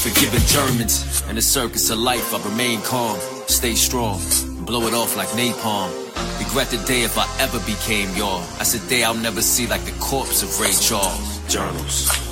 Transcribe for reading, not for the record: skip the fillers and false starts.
forgiving Germans. In the circus of life, I remain calm, stay strong, blow it off like napalm. Regret the day if I ever became y'all. That's a day I'll never see like the corpse of Ray Charles. Journals.